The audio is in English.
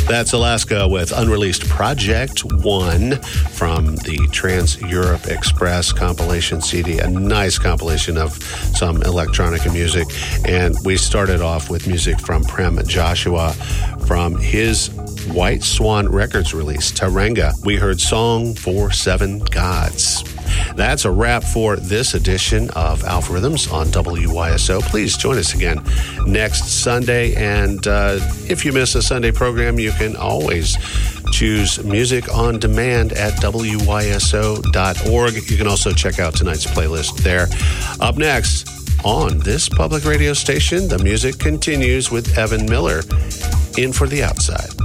That's Alaska with unreleased Project One from the Trans-Europe Express compilation CD, a nice compilation of some electronic music. And we started off with music from Prem Joshua from his White Swan Records release, Taranga. We heard Song for Seven Gods. That's a wrap for this edition of Alpha Rhythms on WYSO. Please join us again next Sunday. And if you miss a Sunday program, you can always choose music on demand at WYSO.org. You can also check out tonight's playlist there. Up next on this public radio station, the music continues with Evan Miller, In for the Outside.